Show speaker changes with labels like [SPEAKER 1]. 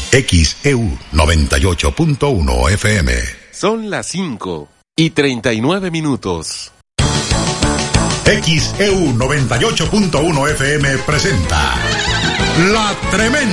[SPEAKER 1] XEU 98.1 FM.
[SPEAKER 2] Son las 5:39.
[SPEAKER 1] XEU 98.1 FM presenta La Tremenda.